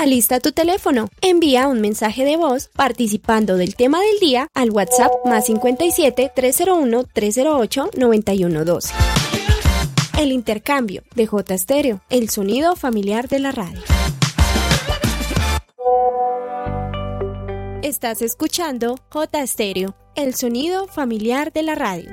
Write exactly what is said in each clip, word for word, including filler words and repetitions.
Alista tu teléfono, envía un mensaje de voz participando del tema del día al WhatsApp más cincuenta y siete, trescientos uno, trescientos ocho, noventa y uno doce. El intercambio de J Stereo, el sonido familiar de la radio. Estás escuchando J Stereo, el sonido familiar de la radio.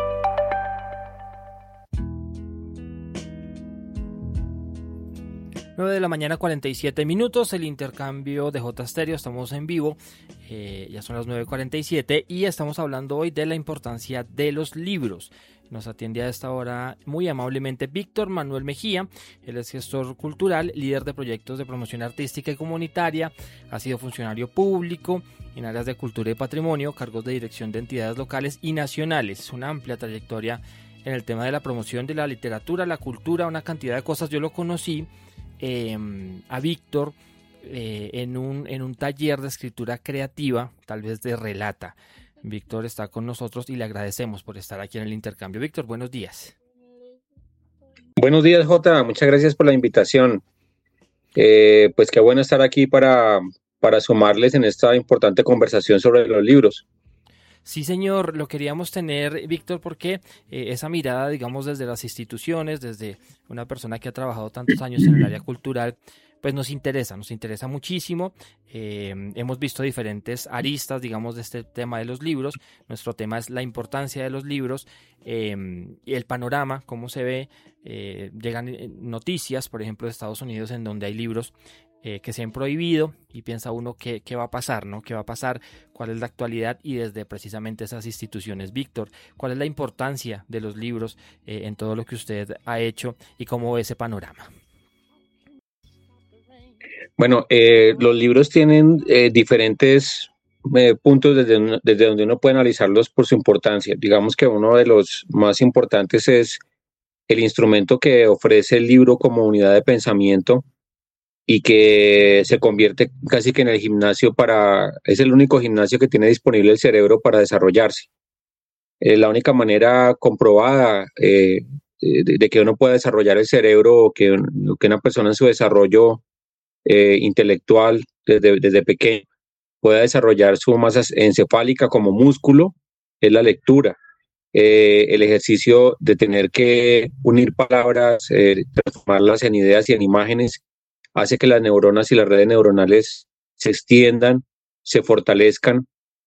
nueve de la mañana, cuarenta y siete minutos, el intercambio de J Stereo, estamos en vivo, eh, ya son las nueve cuarenta y siete y estamos hablando hoy de la importancia de los libros. Nos atiende a esta hora muy amablemente Víctor Manuel Mejía. Él es gestor cultural, líder de proyectos de promoción artística y comunitaria, ha sido funcionario público en áreas de cultura y patrimonio, cargos de dirección de entidades locales y nacionales, una amplia trayectoria en el tema de la promoción de la literatura, la cultura, una cantidad de cosas. Yo lo conocí eh, a Víctor eh, en, un, en un taller de escritura creativa, tal vez de Relata. Víctor está con nosotros y le agradecemos por estar aquí en el intercambio. Víctor, buenos días. Buenos días, Jota. Muchas gracias por la invitación. Eh, pues qué bueno estar aquí para, para sumarles en esta importante conversación sobre los libros. Sí, señor, lo queríamos tener, Víctor, porque eh, esa mirada, digamos, desde las instituciones, desde una persona que ha trabajado tantos años en el área cultural, pues nos interesa, nos interesa muchísimo. Eh, hemos visto diferentes aristas, digamos, de este tema de los libros. Nuestro tema es la importancia de los libros, eh, y el panorama, cómo se ve. Eh, llegan noticias, por ejemplo, de Estados Unidos, en donde hay libros eh, que se han prohibido, y piensa uno qué, qué va a pasar, ¿no? ¿Qué va a pasar? ¿Cuál es la actualidad? Y desde precisamente esas instituciones, Víctor, ¿cuál es la importancia de los libros eh, en todo lo que usted ha hecho y cómo ve ese panorama? Bueno, eh, los libros tienen eh, diferentes eh, puntos desde, desde donde uno puede analizarlos por su importancia. Digamos que uno de los más importantes es el instrumento que ofrece el libro como unidad de pensamiento y que se convierte casi que en el gimnasio para, es el único gimnasio que tiene disponible el cerebro para desarrollarse. Eh, la única manera comprobada eh, de, de que uno pueda desarrollar el cerebro, o que, que una persona en su desarrollo Eh, intelectual desde, desde pequeño pueda desarrollar su masa encefálica como músculo, es la lectura. Eh, el ejercicio de tener que unir palabras, eh, transformarlas en ideas y en imágenes, hace que las neuronas y las redes neuronales se extiendan, se fortalezcan,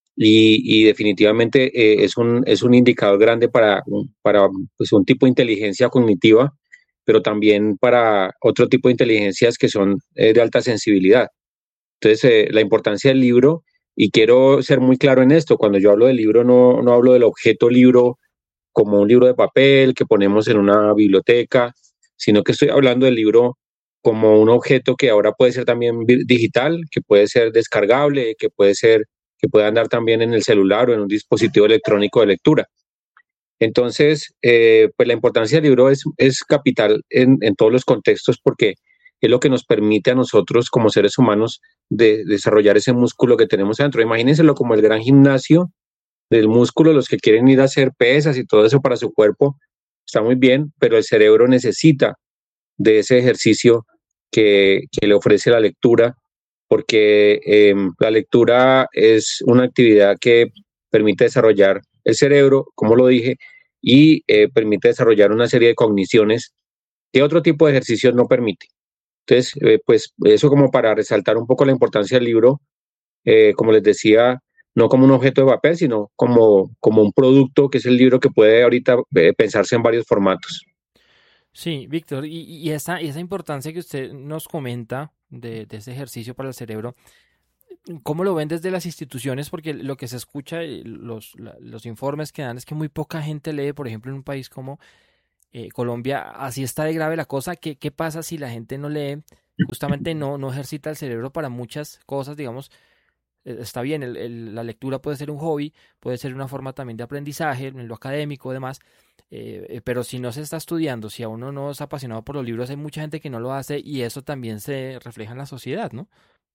y, y definitivamente eh, es, un, es un indicador grande para, para pues, un tipo de inteligencia cognitiva, pero también para otro tipo de inteligencias que son eh, de alta sensibilidad. Entonces, eh, la importancia del libro, y quiero ser muy claro en esto, cuando yo hablo del libro no, no hablo del objeto libro como un libro de papel que ponemos en una biblioteca, sino que estoy hablando del libro como un objeto que ahora puede ser también digital, que puede ser descargable, que puede ser, que puede andar también en el celular o en un dispositivo electrónico de lectura. Entonces, eh, pues la importancia del libro es, es capital en, en todos los contextos, porque es lo que nos permite a nosotros como seres humanos de, de desarrollar ese músculo que tenemos adentro. Imagínenselo como el gran gimnasio del músculo. Los que quieren ir a hacer pesas y todo eso para su cuerpo, está muy bien, pero el cerebro necesita de ese ejercicio que, que le ofrece la lectura, porque eh, la lectura es una actividad que permite desarrollar el cerebro, como lo dije, y eh, permite desarrollar una serie de cogniciones que otro tipo de ejercicios no permite. Entonces, eh, pues eso como para resaltar un poco la importancia del libro, eh, como les decía, no como un objeto de papel, sino como, como un producto, que es el libro, que puede ahorita eh, pensarse en varios formatos. Sí, Víctor, y, y, esa, y esa importancia que usted nos comenta de, de ese ejercicio para el cerebro, ¿cómo lo ven desde las instituciones? Porque lo que se escucha, los, los informes que dan, es que muy poca gente lee, por ejemplo, en un país como eh, Colombia. Así está de grave la cosa. ¿Qué, qué pasa si la gente no lee? Justamente no, no ejercita el cerebro para muchas cosas, digamos. Eh, está bien, el, el, la lectura puede ser un hobby, puede ser una forma también de aprendizaje, en lo académico y demás, eh, eh, pero si no se está estudiando, si a uno no es apasionado por los libros, hay mucha gente que no lo hace, y eso también se refleja en la sociedad, ¿no?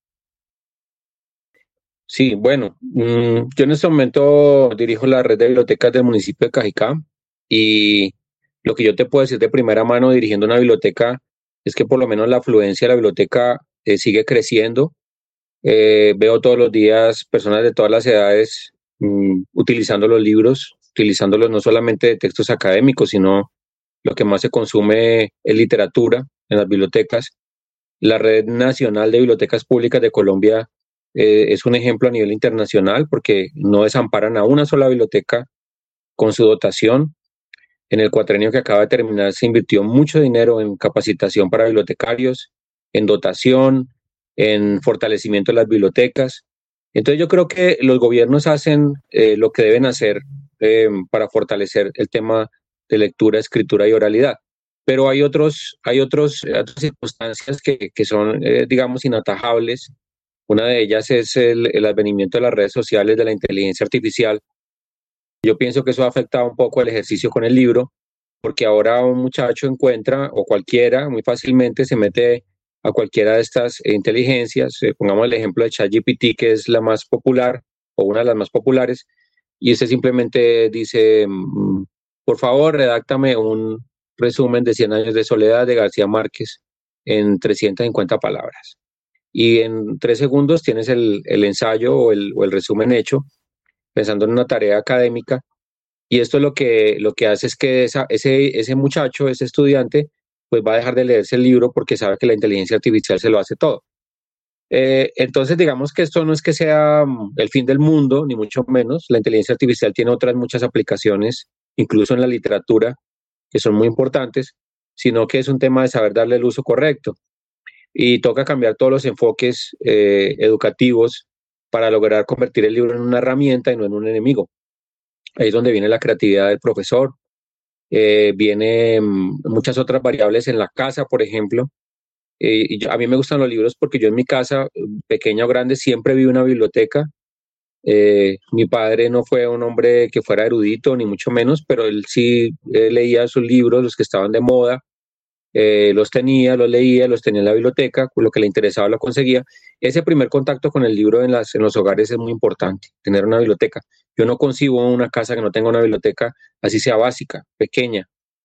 Sí, bueno, mmm, yo en este momento dirijo la red de bibliotecas del municipio de Cajicá, y lo que yo te puedo decir de primera mano dirigiendo una biblioteca es que por lo menos la afluencia de la biblioteca eh, sigue creciendo. Eh, veo todos los días personas de todas las edades mm, utilizando los libros, utilizándolos no solamente de textos académicos, sino lo que más se consume es literatura en las bibliotecas. La Red Nacional de Bibliotecas Públicas de Colombia eh, es un ejemplo a nivel internacional porque no desamparan a una sola biblioteca con su dotación. En el cuatrenio que acaba de terminar se invirtió mucho dinero en capacitación para bibliotecarios, en dotación, en fortalecimiento de las bibliotecas. Entonces yo creo que los gobiernos hacen eh, lo que deben hacer eh, para fortalecer el tema de lectura, escritura y oralidad. Pero hay otros, hay otros, eh, otras circunstancias que, que son, eh, digamos, inatajables. Una de ellas es el, el advenimiento de las redes sociales, de la inteligencia artificial. Yo pienso que eso ha afectado un poco el ejercicio con el libro, porque ahora un muchacho encuentra, o cualquiera, muy fácilmente se mete a cualquiera de estas eh, inteligencias. Eh, pongamos el ejemplo de ChatGPT, que es la más popular, o una de las más populares, y usted simplemente dice, mm, por favor, redáctame un resumen de Cien años de soledad de García Márquez en trescientas cincuenta palabras. Y en tres segundos tienes el, el ensayo o el, o el resumen hecho, pensando en una tarea académica. Y esto lo que, lo que hace es que esa, ese, ese muchacho, ese estudiante, pues va a dejar de leerse el libro porque sabe que la inteligencia artificial se lo hace todo. Eh, entonces, digamos que esto no es que sea el fin del mundo, ni mucho menos. La inteligencia artificial tiene otras muchas aplicaciones, incluso en la literatura, que son muy importantes, sino que es un tema de saber darle el uso correcto. Y toca cambiar todos los enfoques eh, educativos para lograr convertir el libro en una herramienta y no en un enemigo. Ahí es donde viene la creatividad del profesor, eh, viene mm, muchas otras variables en la casa, por ejemplo. Eh, y yo- a mí me gustan los libros porque yo en mi casa, pequeña o grande, siempre vi una biblioteca. Eh, mi padre no fue un hombre que fuera erudito, ni mucho menos, pero él sí eh, leía sus libros, los que estaban de moda, eh, los tenía, los leía, los tenía en la biblioteca, lo que le interesaba lo conseguía. Ese primer contacto con el libro en, las, en los hogares es muy importante, tener una biblioteca. Yo no concibo una casa que no tenga una biblioteca, así sea básica, pequeña,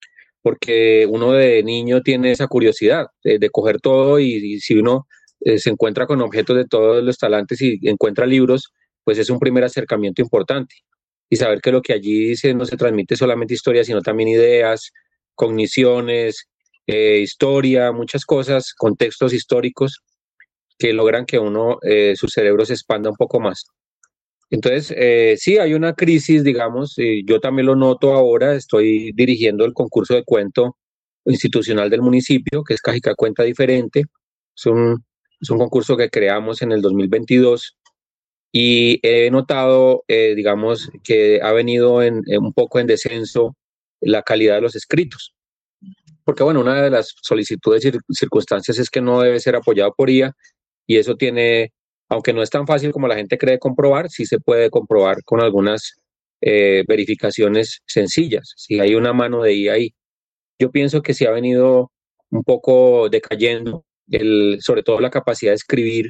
porque uno de niño tiene esa curiosidad de, de coger todo y, y si uno eh, se encuentra con objetos de todos los talantes y encuentra libros, pues es un primer acercamiento importante. Y saber que lo que allí dice no se transmite solamente historia, sino también ideas, cogniciones, eh, historia, muchas cosas, contextos históricos que logran que uno, eh, su cerebro se expanda un poco más. Entonces, eh, sí, hay una crisis, digamos, y yo también lo noto ahora, estoy dirigiendo el concurso de cuento institucional del municipio, que es Cajicá Cuenta Diferente. Es un, es un concurso que creamos en el dos mil veintidós y he notado, eh, digamos, que ha venido en, en un poco en descenso la calidad de los escritos. Porque, bueno, una de las solicitudes y circunstancias es que no debe ser apoyado por I A y eso tiene, aunque no es tan fácil como la gente cree comprobar, sí se puede comprobar con algunas eh, verificaciones sencillas, si hay una mano de I A ahí. Yo pienso que sí ha venido un poco decayendo, el, sobre todo la capacidad de escribir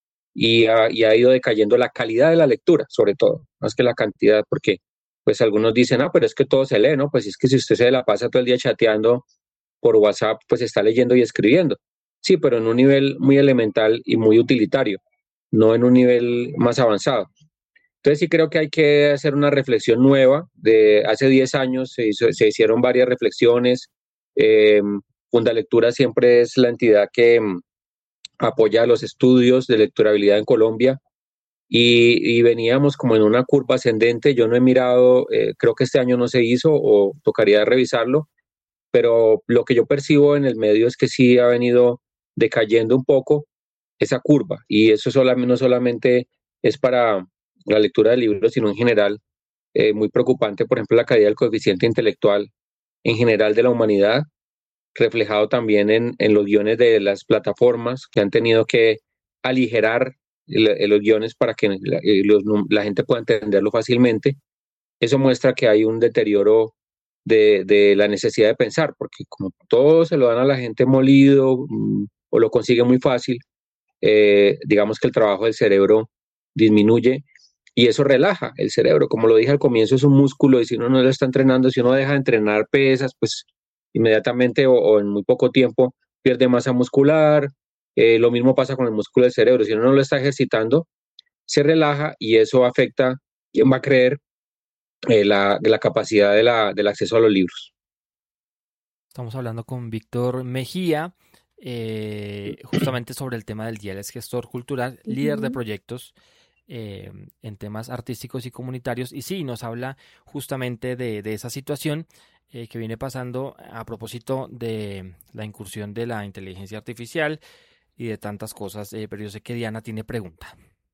y ha, y ha ido decayendo la calidad de la lectura, sobre todo, más que la cantidad, porque pues algunos dicen, ah, pero es que todo se lee, ¿no? Pues es que si usted se la pasa todo el día chateando por WhatsApp, pues está leyendo y escribiendo. Sí, pero en un nivel muy elemental y muy utilitario, no en un nivel más avanzado. Entonces sí creo que hay que hacer una reflexión nueva. De hace diez años se, hizo, se hicieron varias reflexiones. Eh, Fundalectura siempre es la entidad que mm, apoya los estudios de lecturabilidad en Colombia y, y veníamos como en una curva ascendente. Yo no he mirado, eh, creo que este año no se hizo o tocaría revisarlo, pero lo que yo percibo en el medio es que sí ha venido decayendo un poco esa curva y eso solamente, no solamente es para la lectura de libros, sino en general eh, muy preocupante, por ejemplo, la caída del coeficiente intelectual en general de la humanidad, reflejado también en, en los guiones de las plataformas que han tenido que aligerar el, los guiones para que la, los, la gente pueda entenderlo fácilmente. Eso muestra que hay un deterioro de, de la necesidad de pensar, porque como todo se lo dan a la gente molido mmm, o lo consigue muy fácil, eh, digamos que el trabajo del cerebro disminuye y eso relaja el cerebro. Como lo dije al comienzo, es un músculo y si uno no lo está entrenando, si uno deja de entrenar pesas, pues inmediatamente o, o en muy poco tiempo pierde masa muscular, Eh, lo mismo pasa con el músculo del cerebro. Si uno no lo está ejercitando, se relaja y eso afecta, ¿quién va a creer? Eh, la, la capacidad de la, del acceso a los libros. Estamos hablando con Víctor Mejía, eh, justamente sobre el tema del día. Él es gestor cultural, líder de proyectos eh, en temas artísticos y comunitarios. Y sí, nos habla justamente de, de esa situación eh, que viene pasando a propósito de la incursión de la inteligencia artificial y de tantas cosas. Eh, pero yo sé que Diana tiene pregunta.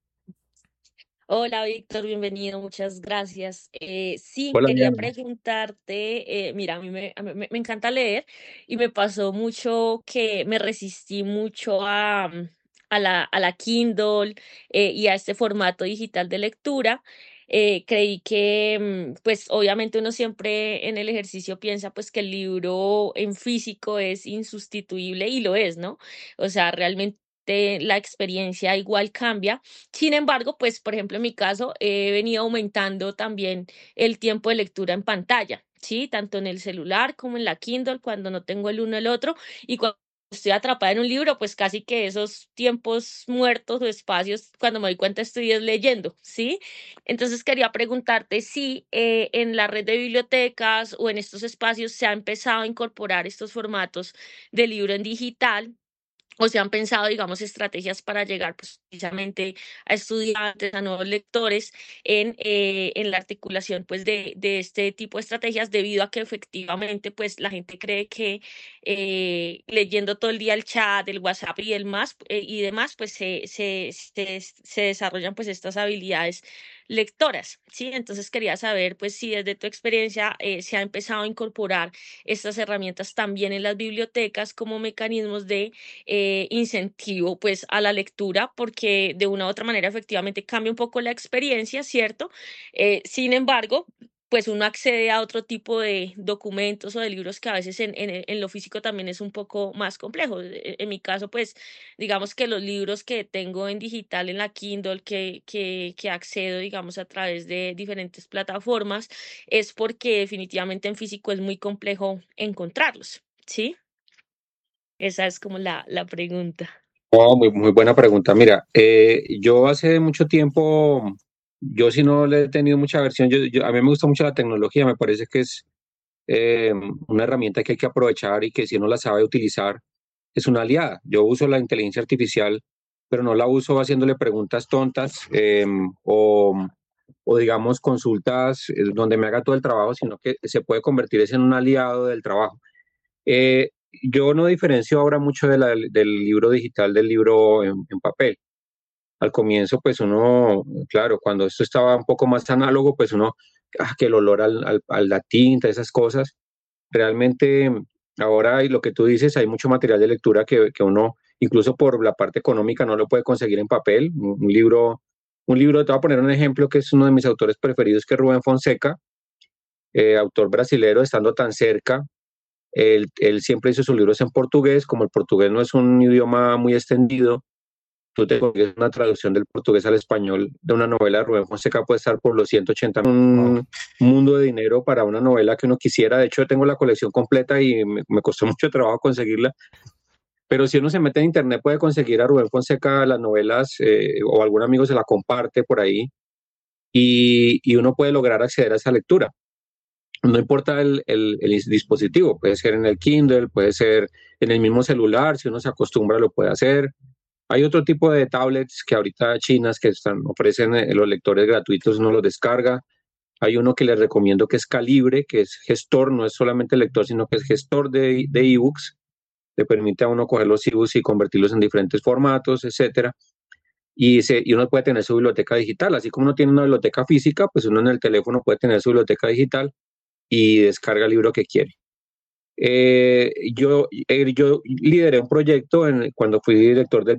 Hola Víctor, bienvenido, muchas gracias. Eh, sí, Hola, quería Diana. preguntarte, eh, mira, a mí me, a mí me- me encanta leer y me pasó mucho que me resistí mucho a, mm, a la, a la Kindle eh, y a este formato digital de lectura. Eh, creí que, mm, pues obviamente uno siempre en el ejercicio piensa pues que el libro en físico es insustituible y lo es, ¿no? O sea, realmente la experiencia igual cambia. Sin embargo, pues, por ejemplo, en mi caso, he venido aumentando también el tiempo de lectura en pantalla, ¿sí? Tanto en el celular como en la Kindle, cuando no tengo el uno el otro, y cuando estoy atrapada en un libro, pues casi que esos tiempos muertos o espacios, cuando me doy cuenta estoy es leyendo, ¿sí? Entonces quería preguntarte si eh, en la red de bibliotecas o en estos espacios se ha empezado a incorporar estos formatos de libro en digital o se han pensado, digamos, estrategias para llegar pues, precisamente a estudiantes, a nuevos lectores en, eh, en la articulación pues, de, de este tipo de estrategias, debido a que efectivamente pues, la gente cree que eh, leyendo todo el día el chat, el WhatsApp y, el más, eh, y demás, pues se, se, se, se desarrollan pues, estas habilidades lectoras, ¿sí? Entonces quería saber pues si desde tu experiencia eh, se ha empezado a incorporar estas herramientas también en las bibliotecas como mecanismos de eh, incentivo pues a la lectura, porque de una u otra manera efectivamente cambia un poco la experiencia, ¿cierto? Eh, sin embargo, pues uno accede a otro tipo de documentos o de libros que a veces en, en, en lo físico también es un poco más complejo. E- En mi caso, pues digamos que los libros que tengo en digital en la Kindle, que, que, que accedo, digamos, a través de diferentes plataformas, es porque definitivamente en físico es muy complejo encontrarlos, ¿sí? Esa es como la, la pregunta. Oh, muy, muy buena pregunta. Mira, eh, yo hace mucho tiempo, yo sí no le he tenido mucha aversión. Yo, yo- a mí me gusta mucho la tecnología, me parece que es eh, una herramienta que hay que aprovechar y que si uno la sabe utilizar, es una aliada. Yo uso la inteligencia artificial, pero no la uso haciéndole preguntas tontas eh, o, o, digamos, consultas eh, donde me haga todo el trabajo, sino que se puede convertir es en un aliado del trabajo. Eh, yo no diferencio ahora mucho de la- del libro digital del libro en, en papel. Al comienzo, pues uno, claro, cuando esto estaba un poco más análogo, pues uno, ah, que el olor al, al- a la tinta, esas cosas. Realmente ahora, y lo que tú dices, hay mucho material de lectura que, que uno, incluso por la parte económica, no lo puede conseguir en papel. Un, un libro, un libro, te voy a poner un ejemplo que es uno de mis autores preferidos, que es Rubén Fonseca, eh, autor brasilero, estando tan cerca. Él, él siempre hizo sus libros en portugués, como el portugués no es un idioma muy extendido, tú te consigues una traducción del portugués al español de una novela de Rubén Fonseca, puede estar por los ciento ochenta, Wow. un mundo de dinero para una novela que uno quisiera. De hecho, yo tengo la colección completa y me, me costó mucho trabajo conseguirla, pero si uno se mete en internet puede conseguir a Rubén Fonseca las novelas eh, o algún amigo se la comparte por ahí y, y uno puede lograr acceder a esa lectura. No importa el, el, el dispositivo, puede ser en el Kindle, puede ser en el mismo celular, si uno se acostumbra lo puede hacer. Hay otro tipo de tablets que ahorita chinas que están, ofrecen eh, los lectores gratuitos, uno los descarga. Hay uno que les recomiendo que es Calibre, que es gestor, no es solamente lector, sino que es gestor de, de ebooks. Le permite a uno coger los ebooks y convertirlos en diferentes formatos, etcétera. Y, se, y uno puede tener su biblioteca digital, así como uno tiene una biblioteca física, pues uno en el teléfono puede tener su biblioteca digital y descarga el libro que quiere. Eh, yo, eh, yo lideré un proyecto en, cuando fui director del